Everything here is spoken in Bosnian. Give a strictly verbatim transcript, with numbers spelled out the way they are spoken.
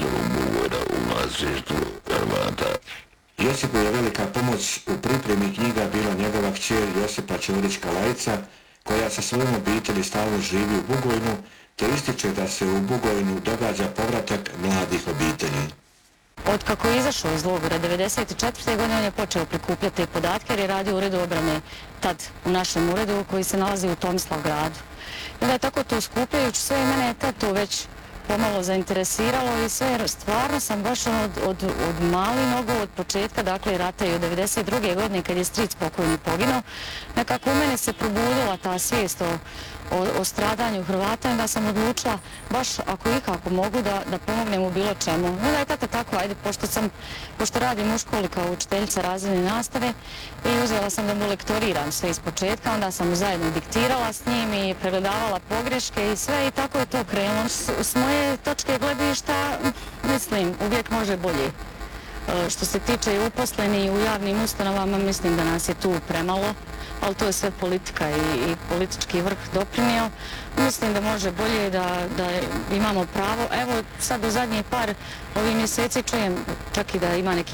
osnovom ugovora u vlasništvu Hrvata. Josipu je velika pomoć u pripremi knjiga bila njegova kćer Josipa Ćorić-Kalajica, koja sa svojom obitelji stalno živi u Bugojnu, te ističe da se u Bugojnu događa povratak mladih obitelji. Od kako je izašao iz logora devedeset četvrte. godine on je počeo prikupljati podatke jer je radio u uredu obrane tad u našem uredu koji se nalazi u Tomislavgradu. I onda je tako to skupljajući sve i mene je tad to već pomalo zainteresiralo i sve jer stvarno sam baš od, od, od mali nogu od početka, dakle rata i od devedeset druge. godine kad je stric pokojni poginuo, nekako u mene se probudila ta svijest o, o, o stradanju Hrvata i onda sam odlučila baš ako ikako mogu da, da pomognem u bilo čemu. Onda je tata tako, ajde, pošto, sam, pošto radim u školi kao učiteljica razredne nastave i uzela sam da mu lektoriram sve iz početka, onda sam mu zajedno diktirala s njim i pregledavala pogreške i sve i tako je to krenulo. S, s moje točke gledišta, mislim, uvijek može bolje. E, što se tiče i uposleni u javnim ustanovama, mislim da nas je tu premalo, ali to je sve politika i, i politički vrh doprinio. Mislim da može bolje, da, da imamo pravo. Evo sad u zadnjih par ovih mjeseci čujem čak i da ima neki